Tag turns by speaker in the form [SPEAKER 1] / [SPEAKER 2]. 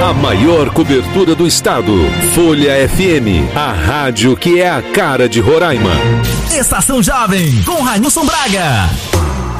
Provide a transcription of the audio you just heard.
[SPEAKER 1] A maior cobertura do estado. Folha FM, a rádio que é a cara de Roraima.
[SPEAKER 2] Estação Jovem, com Railson Braga.